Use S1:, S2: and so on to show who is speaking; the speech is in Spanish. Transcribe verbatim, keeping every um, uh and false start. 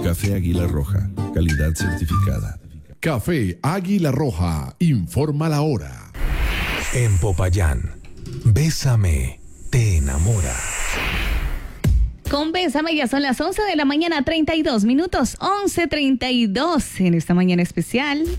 S1: Café Águila Roja, calidad certificada.
S2: Café Águila Roja, informa la hora.
S3: En Popayán, Bésame, te enamora.
S4: Con Bésame ya son las once de la mañana, treinta y dos minutos, once treinta y dos en esta mañana especial.